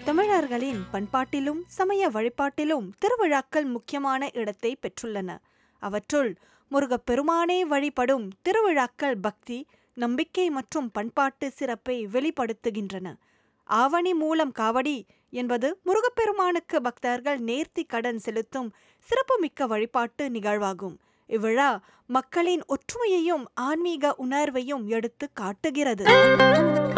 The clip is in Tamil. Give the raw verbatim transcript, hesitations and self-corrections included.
தமிழர்களின் பண்பாட்டிலும் சமய வழிபாட்டிலும் திருவிழாக்கள் முக்கியமான இடத்தை பெற்றுள்ளன. அவற்றுள் முருகப்பெருமானை வழிபடும் திருவிழாக்கள் பக்தி, நம்பிக்கை மற்றும் பண்பாட்டு சிறப்பை வெளிப்படுத்துகின்றன. ஆவணி மூலம் காவடி என்பது முருகப்பெருமானுக்கு பக்தர்கள் நேர்த்தி கடன் செலுத்தும் சிறப்புமிக்க வழிபாட்டு நிகழ்வாகும். இவ்விழா மக்களின் ஒற்றுமையையும் ஆன்மீக உணர்வையும் எடுத்து காட்டுகிறது.